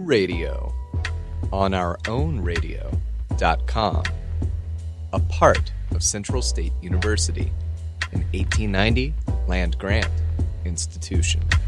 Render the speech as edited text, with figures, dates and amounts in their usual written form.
radio on our own radio.com, a part of Central State University, an 1890 land grant institution.